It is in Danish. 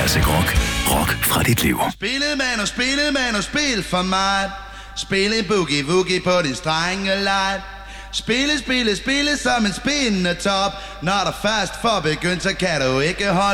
Classic Rock. Rock fra dit liv. Spille man og spil for mig. Spille boogie-woogie på din strengelej. Spille som en spindende top. Når der først får begyndt, så kan du ikke holde